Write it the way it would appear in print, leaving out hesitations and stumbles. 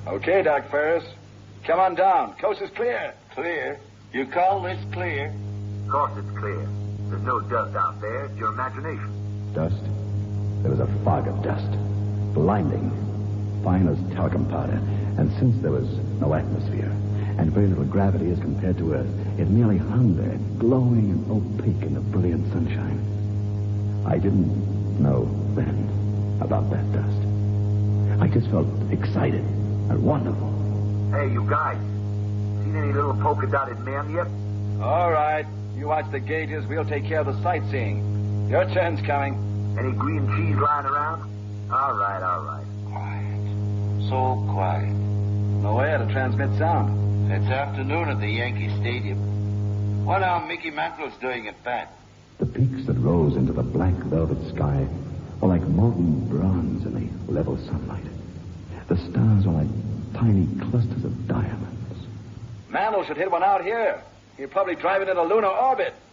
Okay, Doc Ferris. Come on down. Coast is clear. Clear? You call this clear? Of course it's clear. There's no dust out there. It's your imagination. Dust? There was a fog of dust. Blinding. Fine as talcum powder. And since there was no atmosphere and very little gravity as compared to Earth, it merely hung there, glowing and opaque in the brilliant sunshine. I didn't know then about that dust. I just felt excited and wonderful. Hey, you guys. Seen any little polka-dotted men yet? All right. You watch the gauges. We'll take care of the sightseeing. Your turn's coming. Any green cheese lying around? All right. Quiet. So quiet. No air to transmit sound. It's afternoon at the Yankee Stadium. What are Mickey Mantle's doing at bat? The peaks that rose into the black velvet sky were like molten bronze in the level sunlight. The stars were like tiny clusters of diamonds. Mantle should hit one out here. He'll probably drive it into lunar orbit.